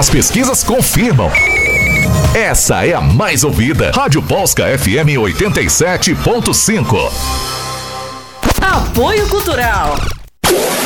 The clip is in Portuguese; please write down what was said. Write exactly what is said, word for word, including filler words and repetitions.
As pesquisas confirmam. Essa é a mais ouvida. Rádio Polska F M oitenta e sete ponto cinco. Apoio Cultural.